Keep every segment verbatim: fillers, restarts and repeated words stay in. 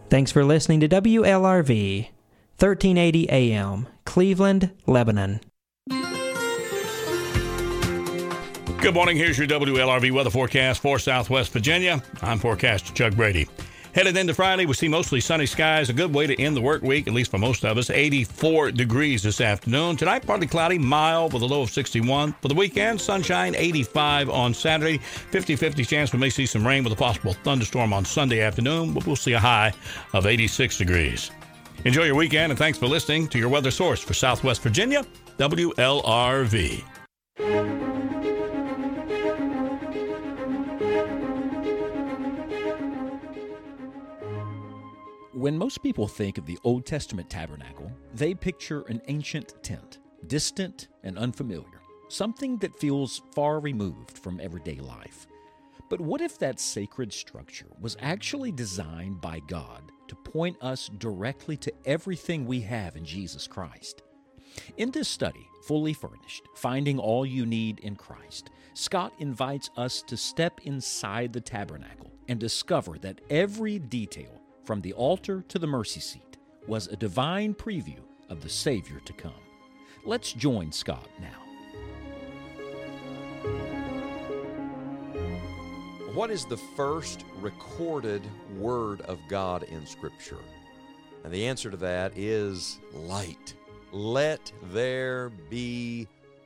Thanks for listening to W L R V, thirteen eighty A M, Cleveland, Lebanon. Good morning. Here's your W L R V weather forecast for Southwest Virginia. I'm forecaster Chuck Brady. Headed into Friday, we see mostly sunny skies. A good way to end the work week, at least for most of us. eighty-four degrees this afternoon. Tonight, partly cloudy, mild with a low of sixty-one. For the weekend, sunshine, eighty-five on Saturday. fifty-fifty chance we may see some rain with a possible thunderstorm on Sunday afternoon, but we'll see a high of eighty-six degrees. Enjoy your weekend, and thanks for listening to your weather source for Southwest Virginia, W L R V. When most people think of the Old Testament tabernacle, they picture an ancient tent, distant and unfamiliar, something that feels far removed from everyday life. But what if that sacred structure was actually designed by God to point us directly to everything we have in Jesus Christ? In this study, Fully Furnished, Finding All You Need in Christ, Scott invites us to step inside the tabernacle and discover that every detail, from the altar to the mercy seat, was a divine preview of the Savior to come. Let's join Scott now. What is the first recorded word of God in Scripture? And the answer to that is light. Let there be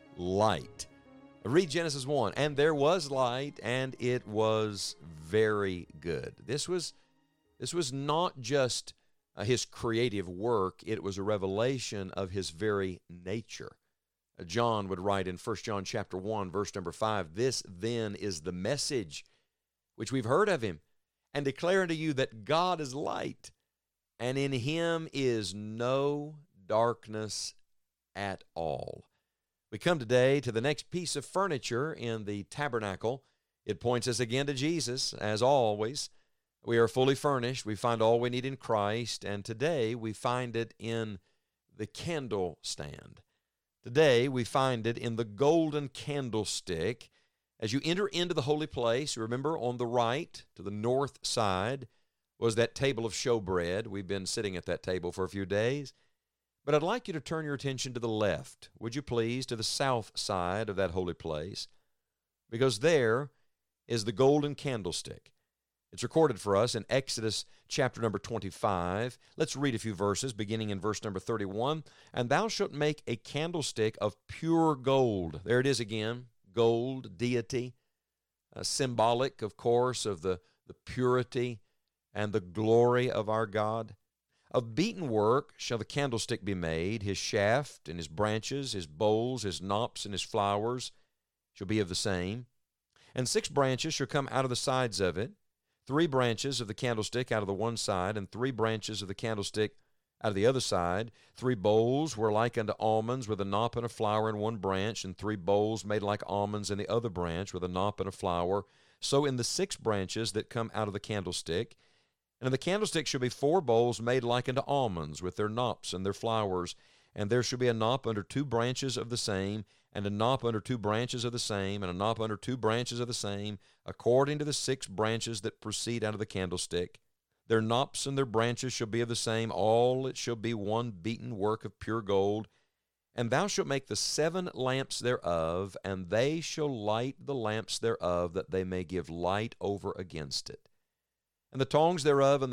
light. Read Genesis one. And there was light, and it was very good. This was This was not just uh, his creative work, it was a revelation of his very nature. Uh, John would write in First John chapter one, verse number five, "This then is the message which we've heard of him, and declare unto you that God is light, and in him is no darkness at all." We come today to the next piece of furniture in the tabernacle. It points us again to Jesus, as always. We are fully furnished. We find all we need in Christ, and today we find it in the candle stand. Today we find it in the golden candlestick. As you enter into the holy place, remember on the right, to the north side, was that table of showbread. We've been sitting at that table for a few days. But I'd like you to turn your attention to the left, would you please, to the south side of that holy place, because there is the golden candlestick. It's recorded for us in Exodus chapter number twenty-five. Let's read a few verses, beginning in verse number thirty-one. "And thou shalt make a candlestick of pure gold." There it is again, gold, deity, uh, symbolic, of course, of the, the purity and the glory of our God. "Of beaten work shall the candlestick be made. His shaft and his branches, his bowls, his knops, and his flowers shall be of the same. And six branches shall come out of the sides of it. Three branches of the candlestick out of the one side, and three branches of the candlestick out of the other side. Three bowls were like unto almonds, with a knop and a flower in one branch, and three bowls made like almonds in the other branch, with a knop and a flower. So in the six branches that come out of the candlestick. And in the candlestick shall be four bowls made like unto almonds, with their knops and their flowers. And there shall be a knop under two branches of the same, and a knop under two branches of the same, and a knop under two branches of the same, according to the six branches that proceed out of the candlestick. Their knops and their branches shall be of the same, all it shall be one beaten work of pure gold. And thou shalt make the seven lamps thereof, and they shall light the lamps thereof, that they may give light over against it. And the tongs thereof and